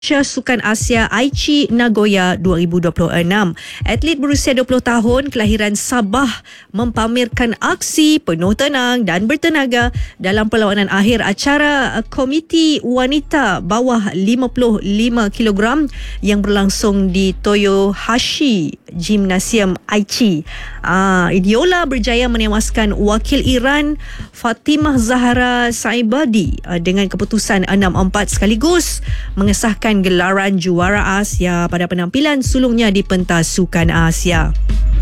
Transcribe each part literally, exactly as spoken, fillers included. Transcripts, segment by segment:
Sukan Asia Aichi Nagoya dua ribu dua puluh enam. Atlet berusia dua puluh tahun kelahiran Sabah mempamerkan aksi penuh tenang dan bertenaga dalam perlawanan akhir acara Komiti Wanita bawah lima puluh lima kilogram yang berlangsung di Toyohashi Gymnasium Aichi. Ah, Idiola berjaya menewaskan wakil Iran Fatimah Zahra Saibadi ah, dengan keputusan enam empat sekaligus mengesahkan gelaran juara Asia pada penampilan sulungnya di pentas Sukan Asia.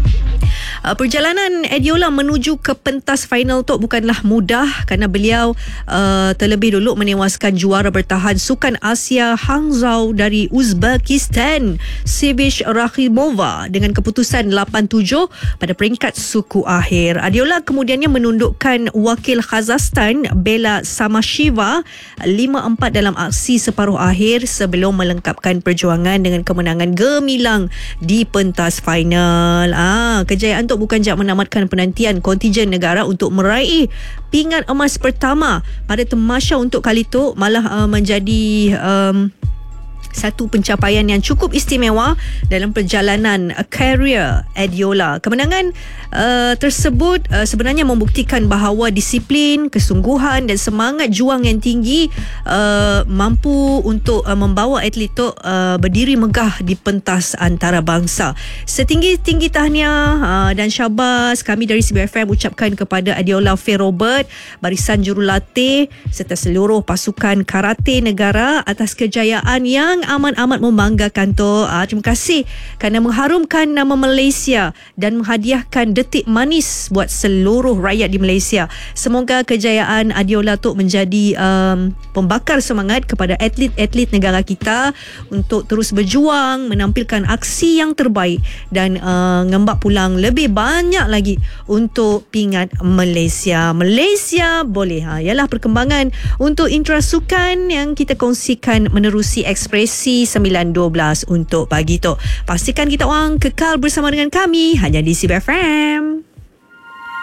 Uh, perjalanan Adiola menuju ke pentas final tu bukanlah mudah kerana beliau uh, terlebih dulu menewaskan juara bertahan Sukan Asia Hangzhou dari Uzbekistan Sevish Rakhimova dengan keputusan lapan tujuh pada peringkat suku akhir. Adiola kemudiannya menundukkan wakil Kazakhstan Bela Samashiva lima empat dalam aksi separuh akhir sebelum melengkapkan perjuangan dengan kemenangan gemilang di pentas final. Ah, kejayaan untuk bukan saja menamatkan penantian kontingen negara untuk meraih pingat emas pertama pada Tamasya untuk kali itu, malah uh, menjadi um, satu pencapaian yang cukup istimewa dalam perjalanan uh, karier Adiola. Kemenangan uh, tersebut uh, sebenarnya membuktikan bahawa disiplin, kesungguhan dan semangat juang yang tinggi uh, mampu untuk uh, membawa atlet itu uh, berdiri megah di pentas antarabangsa. Setinggi-tinggi tahniah uh, dan syabas kami dari C B F M ucapkan kepada Adiola Faye Robert, barisan jurulatih serta seluruh pasukan karate negara atas kejayaan yang amat-amat membanggakan tu. Ah, terima kasih kerana mengharumkan nama Malaysia dan menghadiahkan detik manis buat seluruh rakyat di Malaysia. Semoga kejayaan Adiola tu menjadi um, pembakar semangat kepada atlet-atlet negara kita untuk terus berjuang, menampilkan aksi yang terbaik dan uh, ngembak pulang lebih banyak lagi untuk pingat Malaysia. Malaysia boleh. Ha, ialah perkembangan untuk intrasukan yang kita kongsikan menerusi Ekspresi sembilan dua belas untuk pagi tu. Pastikan kita orang kekal bersama dengan kami hanya di C B F M.